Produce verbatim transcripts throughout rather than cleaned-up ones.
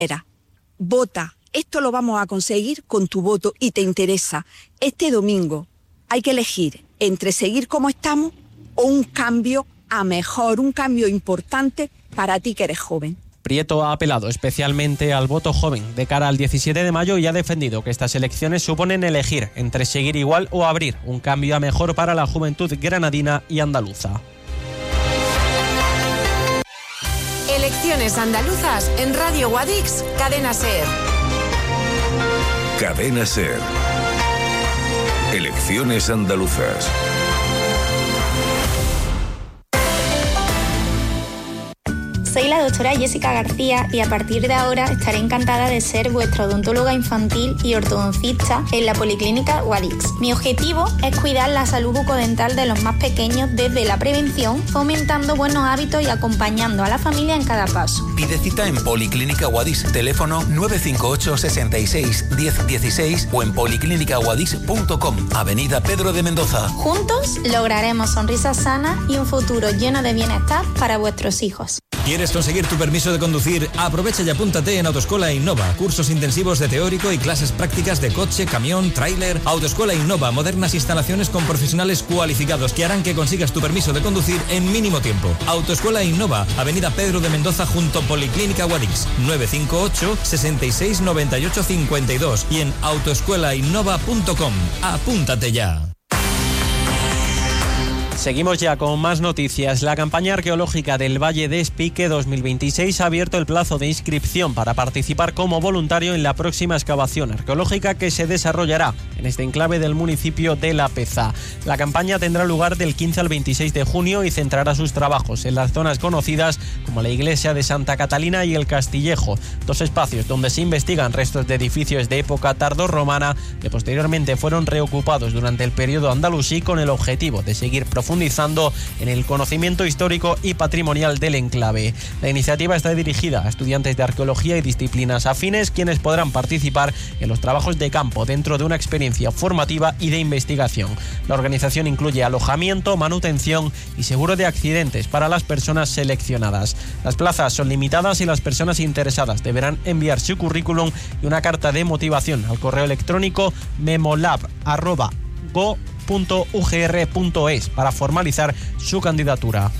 Vota. Esto lo vamos a conseguir con tu voto y te interesa. Este domingo hay que elegir entre seguir como estamos o un cambio a mejor, un cambio importante para ti que eres joven. Prieto ha apelado especialmente al voto joven de cara al diecisiete de mayo y ha defendido que estas elecciones suponen elegir entre seguir igual o abrir un cambio a mejor para la juventud granadina y andaluza. Elecciones andaluzas en Radio Guadix, Cadena SER. Cadena SER. Elecciones andaluzas. Soy la doctora Jessica García y a partir de ahora estaré encantada de ser vuestra odontóloga infantil y ortodoncista en la Policlínica Guadix. Mi objetivo es cuidar la salud bucodental de los más pequeños desde la prevención, fomentando buenos hábitos y acompañando a la familia en cada paso. Pide cita en Policlínica Guadix, teléfono nueve cinco ocho, sesenta y seis, diez dieciséis o en policlínica guadix punto com, Avenida Pedro de Mendoza. Juntos lograremos sonrisas sanas y un futuro lleno de bienestar para vuestros hijos. ¿Quieres conseguir tu permiso de conducir? Aprovecha y apúntate en Autoescuela Innova. Cursos intensivos de teórico y clases prácticas de coche, camión, tráiler. Autoescuela Innova, modernas instalaciones con profesionales cualificados que harán que consigas tu permiso de conducir en mínimo tiempo. Autoescuela Innova, Avenida Pedro de Mendoza junto Policlínica Guadix, nueve cinco ocho, sesenta y seis, noventa y ocho, cincuenta y dos y en autoescuela innova punto com. Apúntate ya. Seguimos ya con más noticias. La campaña arqueológica del Valle de Espique dos mil veintiséis ha abierto el plazo de inscripción para participar como voluntario en la próxima excavación arqueológica que se desarrollará en este enclave del municipio de La Peza. La campaña tendrá lugar del quince al veintiséis de junio y centrará sus trabajos en las zonas conocidas como la iglesia de Santa Catalina y el Castillejo, dos espacios donde se investigan restos de edificios de época tardorromana que posteriormente fueron reocupados durante el periodo andalusí con el objetivo de seguir profundizando profundizando en el conocimiento histórico y patrimonial del enclave. La iniciativa está dirigida a estudiantes de arqueología y disciplinas afines, quienes podrán participar en los trabajos de campo dentro de una experiencia formativa y de investigación. La organización incluye alojamiento, manutención y seguro de accidentes para las personas seleccionadas. Las plazas son limitadas y las personas interesadas deberán enviar su currículum y una carta de motivación al correo electrónico memolab arroba go punto u g r punto es para formalizar su candidatura.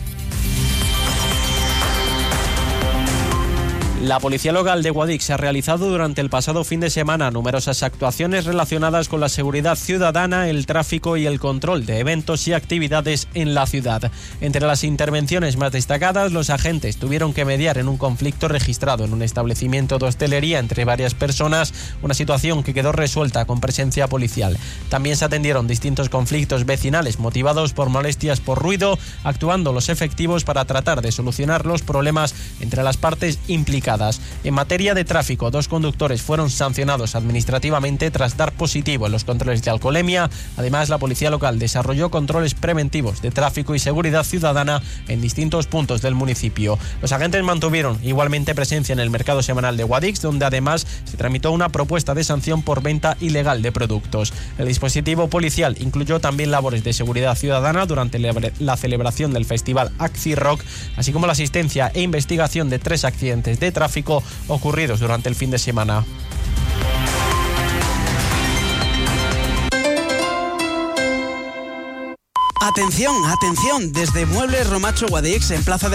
La Policía Local de Guadix ha realizado durante el pasado fin de semana numerosas actuaciones relacionadas con la seguridad ciudadana, el tráfico y el control de eventos y actividades en la ciudad. Entre las intervenciones más destacadas, los agentes tuvieron que mediar en un conflicto registrado en un establecimiento de hostelería entre varias personas, una situación que quedó resuelta con presencia policial. También se atendieron distintos conflictos vecinales motivados por molestias por ruido, actuando los efectivos para tratar de solucionar los problemas entre las partes implicadas. En materia de tráfico, dos conductores fueron sancionados administrativamente tras dar positivo en los controles de alcoholemia. Además, la Policía Local desarrolló controles preventivos de tráfico y seguridad ciudadana en distintos puntos del municipio. Los agentes mantuvieron igualmente presencia en el mercado semanal de Guadix, donde además se tramitó una propuesta de sanción por venta ilegal de productos. El dispositivo policial incluyó también labores de seguridad ciudadana durante la celebración del festival Axi Rock, así como la asistencia e investigación de tres accidentes de tráfico tráfico ocurridos durante el fin de semana. Atención, atención, desde Muebles Romacho Guadix en Plaza de